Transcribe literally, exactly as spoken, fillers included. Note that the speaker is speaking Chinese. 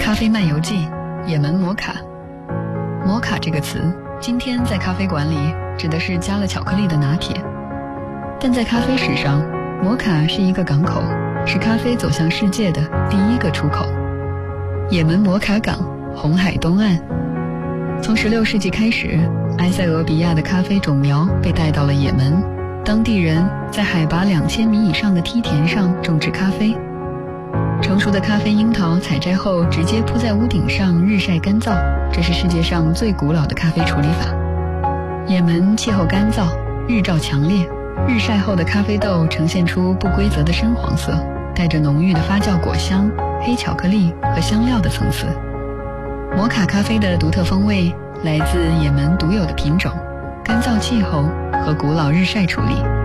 咖啡漫游记，也门摩卡。摩卡这个词，今天在咖啡馆里指的是加了巧克力的拿铁，但在咖啡史上，摩卡是一个港口，是咖啡走向世界的第一个出口。也门摩卡港，红海东岸。从十六世纪开始，埃塞俄比亚的咖啡种苗被带到了也门，当地人在海拔两千米以上的梯田上种植咖啡。成熟的咖啡樱桃采摘后直接铺在屋顶上日晒干燥，这是世界上最古老的咖啡处理法。也门气候干燥，日照强烈，日晒后的咖啡豆呈现出不规则的深黄色，带着浓郁的发酵果香、黑巧克力和香料的层次。摩卡咖啡的独特风味来自也门独有的品种、干燥气候和古老日晒处理，